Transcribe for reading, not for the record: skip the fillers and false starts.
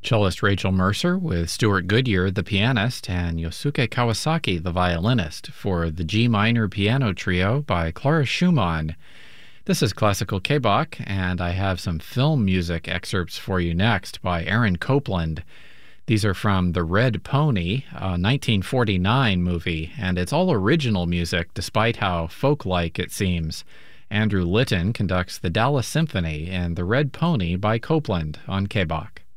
Cellist Rachel Mercer with Stuart Goodyear, the pianist, and Yosuke Kawasaki, the violinist, for the G minor piano trio by Clara Schumann. This is Classical K-Bach, and I have some film music excerpts for you next by Aaron Copland. These are from The Red Pony, a 1949 movie, and it's all original music despite how folk-like it seems. Andrew Litton conducts the Dallas Symphony and The Red Pony by Copland on K-Bach.